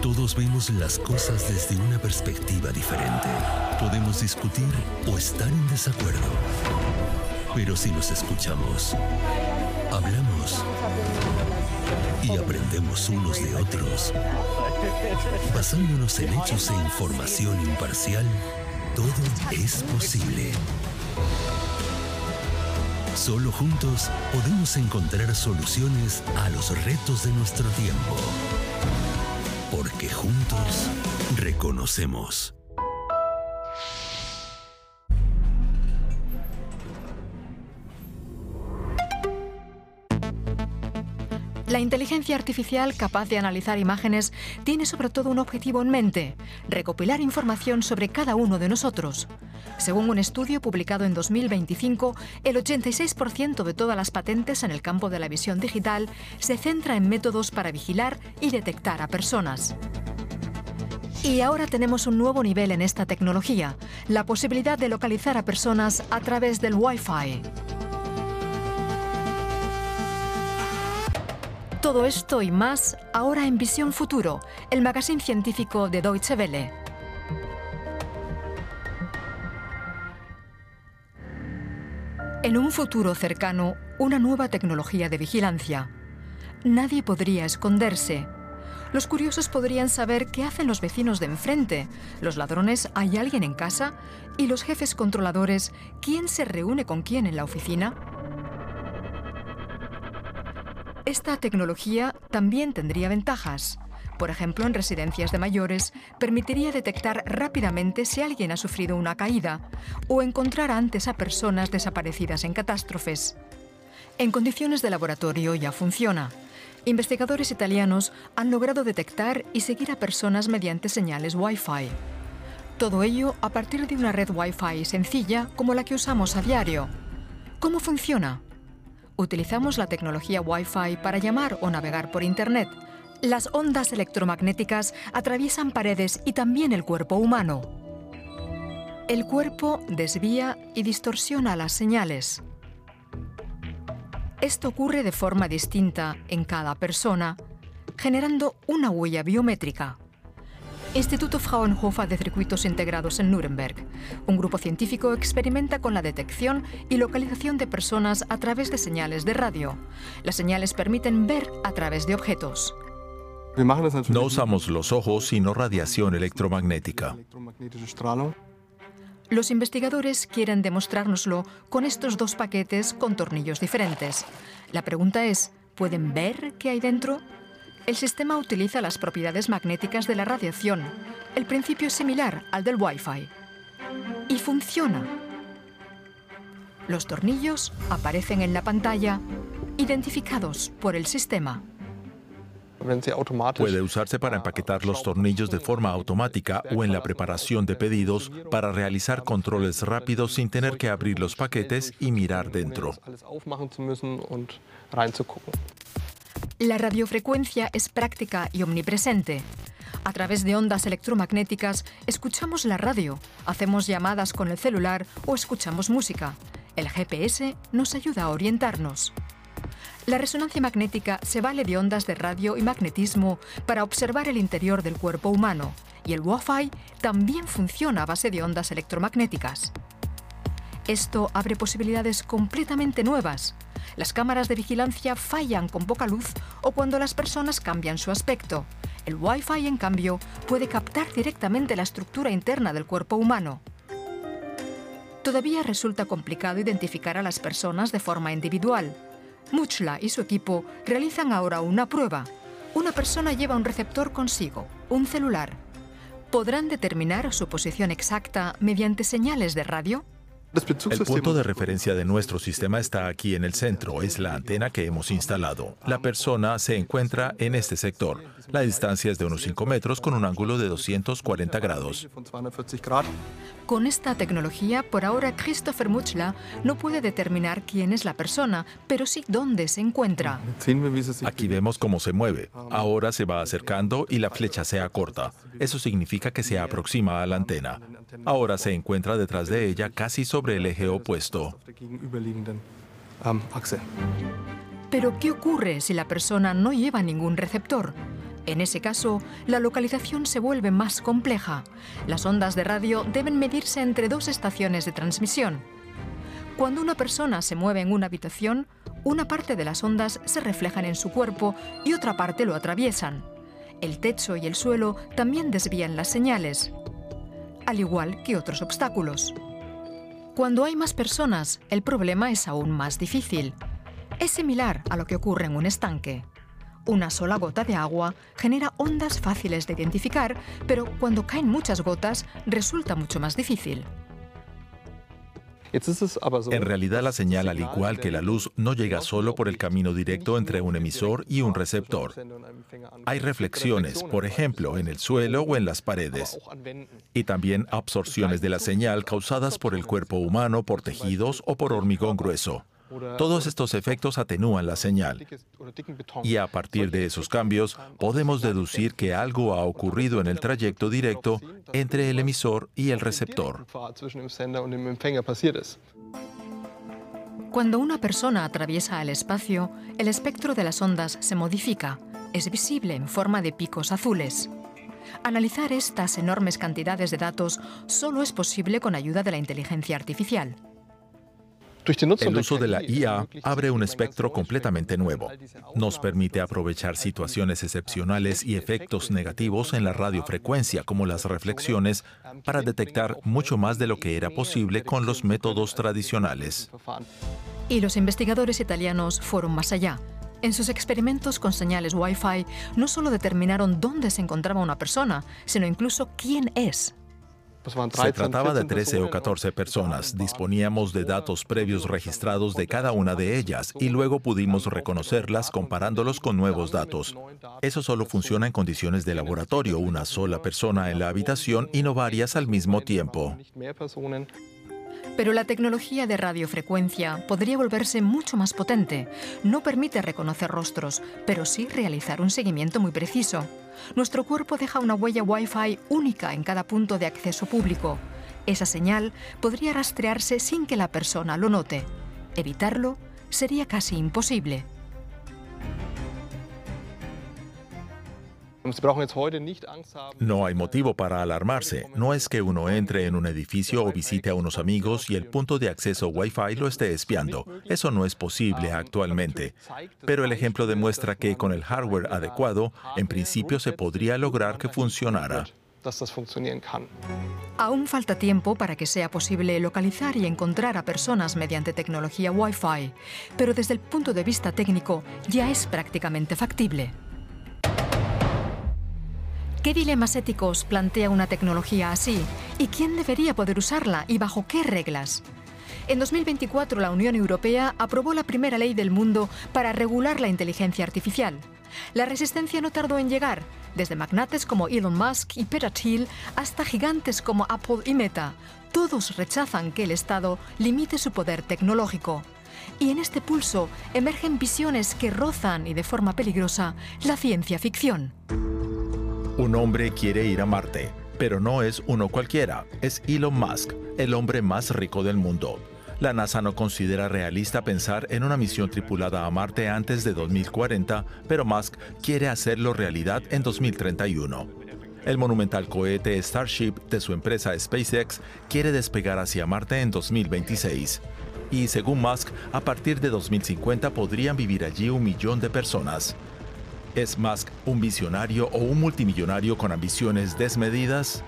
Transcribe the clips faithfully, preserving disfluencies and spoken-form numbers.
Todos vemos las cosas desde una perspectiva diferente. Podemos discutir o estar en desacuerdo. Pero si nos escuchamos, hablamos y aprendemos unos de otros, basándonos en hechos e información imparcial, todo es posible. Solo juntos podemos encontrar soluciones a los retos de nuestro tiempo. Porque juntos reconocemos. La inteligencia artificial capaz de analizar imágenes tiene sobre todo un objetivo en mente: recopilar información sobre cada uno de nosotros. Según un estudio publicado en dos mil veinticinco, el ochenta y seis por ciento de todas las patentes en el campo de la visión digital se centra en métodos para vigilar y detectar a personas. Y ahora tenemos un nuevo nivel en esta tecnología: la posibilidad de localizar a personas a través del Wi-Fi. Todo esto y más ahora en Visión Futuro, el magazine científico de Deutsche Welle. En un futuro cercano, una nueva tecnología de vigilancia. Nadie podría esconderse. Los curiosos podrían saber qué hacen los vecinos de enfrente, los ladrones, ¿hay alguien en casa? Y los jefes controladores, ¿quién se reúne con quién en la oficina? Esta tecnología también tendría ventajas. Por ejemplo, en residencias de mayores, permitiría detectar rápidamente si alguien ha sufrido una caída o encontrar antes a personas desaparecidas en catástrofes. En condiciones de laboratorio ya funciona. Investigadores italianos han logrado detectar y seguir a personas mediante señales Wi-Fi. Todo ello a partir de una red Wi-Fi sencilla como la que usamos a diario. ¿Cómo funciona? Utilizamos la tecnología Wi-Fi para llamar o navegar por Internet. Las ondas electromagnéticas atraviesan paredes y también el cuerpo humano. El cuerpo desvía y distorsiona las señales. Esto ocurre de forma distinta en cada persona, generando una huella biométrica. Instituto Fraunhofer de Circuitos Integrados en Nuremberg. Un grupo científico experimenta con la detección y localización de personas a través de señales de radio. Las señales permiten ver a través de objetos. No usamos los ojos, sino radiación electromagnética. Los investigadores quieren demostrárnoslo con estos dos paquetes con tornillos diferentes. La pregunta es, ¿pueden ver qué hay dentro? El sistema utiliza las propiedades magnéticas de la radiación. El principio es similar al del Wi-Fi. Y funciona. Los tornillos aparecen en la pantalla, identificados por el sistema. Puede usarse para empaquetar los tornillos de forma automática o en la preparación de pedidos para realizar controles rápidos sin tener que abrir los paquetes y mirar dentro. La radiofrecuencia es práctica y omnipresente. A través de ondas electromagnéticas escuchamos la radio, hacemos llamadas con el celular o escuchamos música. El G P S nos ayuda a orientarnos. La resonancia magnética se vale de ondas de radio y magnetismo para observar el interior del cuerpo humano, y el Wi-Fi también funciona a base de ondas electromagnéticas. Esto abre posibilidades completamente nuevas. Las cámaras de vigilancia fallan con poca luz o cuando las personas cambian su aspecto. El Wi-Fi, en cambio, puede captar directamente la estructura interna del cuerpo humano. Todavía resulta complicado identificar a las personas de forma individual. Muchla y su equipo realizan ahora una prueba. Una persona lleva un receptor consigo, un celular. ¿Podrán determinar su posición exacta mediante señales de radio? El punto de referencia de nuestro sistema está aquí en el centro, es la antena que hemos instalado. La persona se encuentra en este sector. La distancia es de unos cinco metros con un ángulo de doscientos cuarenta grados. Con esta tecnología, por ahora Christopher Muchla no puede determinar quién es la persona, pero sí dónde se encuentra. Aquí vemos cómo se mueve. Ahora se va acercando y la flecha se acorta. Eso significa que se aproxima a la antena. Ahora se encuentra detrás de ella, casi sobre el eje opuesto. Pero, ¿qué ocurre si la persona no lleva ningún receptor? En ese caso, la localización se vuelve más compleja. Las ondas de radio deben medirse entre dos estaciones de transmisión. Cuando una persona se mueve en una habitación, una parte de las ondas se reflejan en su cuerpo y otra parte lo atraviesan. El techo y el suelo también desvían las señales, al igual que otros obstáculos. Cuando hay más personas, el problema es aún más difícil. Es similar a lo que ocurre en un estanque. Una sola gota de agua genera ondas fáciles de identificar, pero cuando caen muchas gotas resulta mucho más difícil. En realidad, la señal, al igual que la luz, no llega solo por el camino directo entre un emisor y un receptor. Hay reflexiones, por ejemplo, en el suelo o en las paredes. Y también absorciones de la señal causadas por el cuerpo humano, por tejidos o por hormigón grueso. Todos estos efectos atenúan la señal. Y a partir de esos cambios, podemos deducir que algo ha ocurrido en el trayecto directo entre el emisor y el receptor. Cuando una persona atraviesa el espacio, el espectro de las ondas se modifica. Es visible en forma de picos azules. Analizar estas enormes cantidades de datos solo es posible con ayuda de la inteligencia artificial. El uso de la I A abre un espectro completamente nuevo. Nos permite aprovechar situaciones excepcionales y efectos negativos en la radiofrecuencia, como las reflexiones, para detectar mucho más de lo que era posible con los métodos tradicionales. Y los investigadores italianos fueron más allá. En sus experimentos con señales Wi-Fi, no solo determinaron dónde se encontraba una persona, sino incluso quién es. Se trataba de trece o catorce personas. Disponíamos de datos previos registrados de cada una de ellas y luego pudimos reconocerlas comparándolos con nuevos datos. Eso solo funciona en condiciones de laboratorio, una sola persona en la habitación y no varias al mismo tiempo. Pero la tecnología de radiofrecuencia podría volverse mucho más potente. No permite reconocer rostros, pero sí realizar un seguimiento muy preciso. Nuestro cuerpo deja una huella Wi-Fi única en cada punto de acceso público. Esa señal podría rastrearse sin que la persona lo note. Evitarlo sería casi imposible. No hay motivo para alarmarse. No es que uno entre en un edificio o visite a unos amigos y el punto de acceso Wi-Fi lo esté espiando. Eso no es posible actualmente. Pero el ejemplo demuestra que con el hardware adecuado, en principio se podría lograr que funcionara. Aún falta tiempo para que sea posible localizar y encontrar a personas mediante tecnología Wi-Fi, pero desde el punto de vista técnico ya es prácticamente factible. ¿Qué dilemas éticos plantea una tecnología así? ¿Y quién debería poder usarla y bajo qué reglas? En dos mil veinticuatro, la Unión Europea aprobó la primera ley del mundo para regular la inteligencia artificial. La resistencia no tardó en llegar, desde magnates como Elon Musk y Peter Thiel hasta gigantes como Apple y Meta. Todos rechazan que el Estado limite su poder tecnológico. Y en este pulso emergen visiones que rozan y de forma peligrosa la ciencia ficción. Un hombre quiere ir a Marte, pero no es uno cualquiera, es Elon Musk, el hombre más rico del mundo. La NASA no considera realista pensar en una misión tripulada a Marte antes de dos mil cuarenta, pero Musk quiere hacerlo realidad en dos mil treinta y uno. El monumental cohete Starship de su empresa SpaceX quiere despegar hacia Marte en dos mil veintiséis. Y según Musk, a partir de dos mil cincuenta podrían vivir allí un millón de personas. ¿Es Musk un visionario o un multimillonario con ambiciones desmedidas?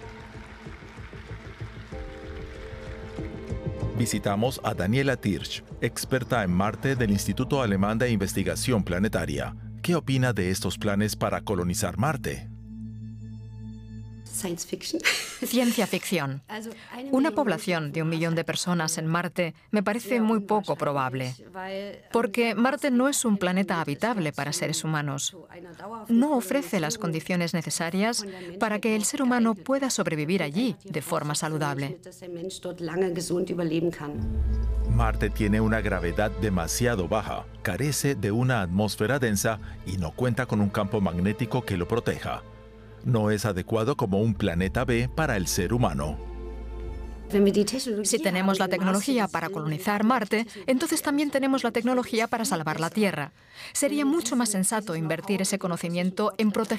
Visitamos a Daniela Tirsch, experta en Marte del Instituto Alemán de Investigación Planetaria. ¿Qué opina de estos planes para colonizar Marte? Ciencia ficción. Una población de un millón de personas en Marte me parece muy poco probable, porque Marte no es un planeta habitable para seres humanos. No ofrece las condiciones necesarias para que el ser humano pueda sobrevivir allí de forma saludable. Marte tiene una gravedad demasiado baja, carece de una atmósfera densa y no cuenta con un campo magnético que lo proteja. No es adecuado como un planeta B para el ser humano. Si tenemos la tecnología para colonizar Marte, entonces también tenemos la tecnología para salvar la Tierra. Sería mucho más sensato invertir ese conocimiento en proteger